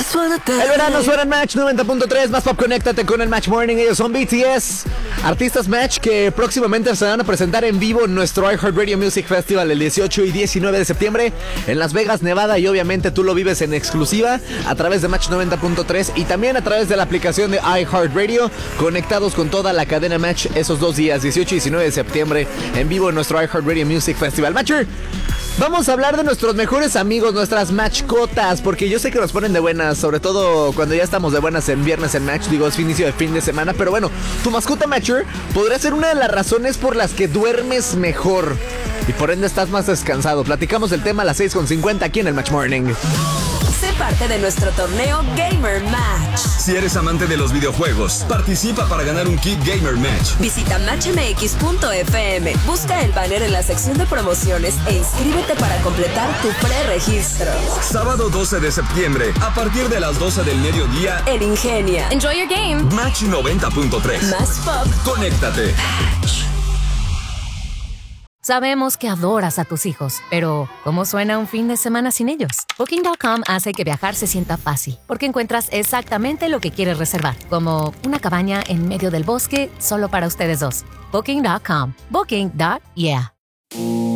El verano suena en Match 90.3, más pop, conéctate con el Match Morning. Ellos son BTS, artistas Match que próximamente se van a presentar en vivo en nuestro iHeartRadio Music Festival el 18 y 19 de septiembre en Las Vegas, Nevada, y obviamente tú lo vives en exclusiva a través de Match 90.3 y también a través de la aplicación de iHeartRadio, conectados con toda la cadena Match esos 2 días, 18 y 19 de septiembre, en vivo en nuestro iHeartRadio Music Festival. Matcher, vamos a hablar de nuestros mejores amigos, nuestras matchcotas, porque yo sé que nos ponen de buenas, sobre todo cuando ya estamos de buenas en viernes en Match, digo, es inicio de fin de semana, pero bueno, tu mascota Matcher podría ser una de las razones por las que duermes mejor y por ende estás más descansado. Platicamos del tema a las 6:50 aquí en el Match Morning. Sé parte de nuestro torneo Gamer Match. Si eres amante de los videojuegos, participa para ganar un kit Gamer Match. Visita matchmx.fm, busca el banner en la sección de promociones e inscríbete para completar tu preregistro. Sábado 12 de septiembre, a partir de las 12 del mediodía, en Ingenia. Enjoy your game. Match 90.3. Más pop. Conéctate. Sabemos que adoras a tus hijos, pero ¿cómo suena un fin de semana sin ellos? Booking.com hace que viajar se sienta fácil, porque encuentras exactamente lo que quieres reservar, como una cabaña en medio del bosque solo para ustedes dos. Booking.com. Booking.yeah.